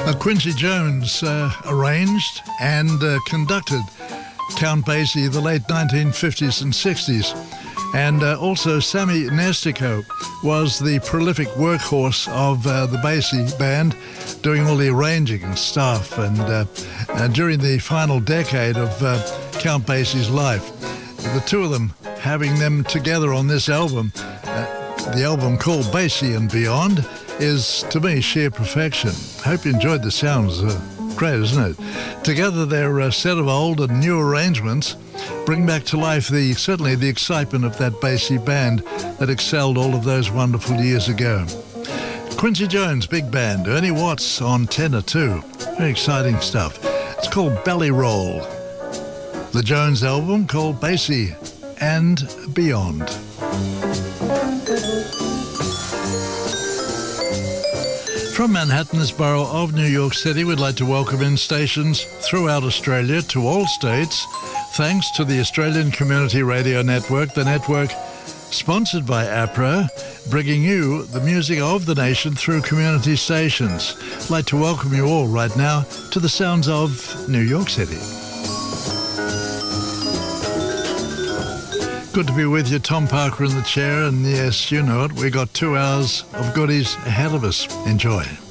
Quincy Jones arranged and conducted Count Basie the late 1950s and 60s. And also Sammy Nestico was the prolific workhorse of the Basie band, doing all the arranging and stuff. And during the final decade of Count Basie's life, the two of them having them together on this album, the album called Basie and Beyond, is to me sheer perfection. Hope you enjoyed the sounds. Great, isn't it? Together, their set of old and new arrangements bring back to life certainly the excitement of that Basie band that excelled all of those wonderful years ago. Quincy Jones, big band, Ernie Watts on tenor too. Very exciting stuff. It's called Belly Roll. The Jones album called Basie and Beyond. From Manhattan's borough of New York City, we'd like to welcome in stations throughout Australia to all states, thanks to the Australian Community Radio Network, the network sponsored by APRA, bringing you the music of the nation through community stations. I'd like to welcome you all right now to the sounds of New York City. Good to be with you, Tom Parker in the chair, and yes, you know it, we got 2 hours of goodies ahead of us. Enjoy.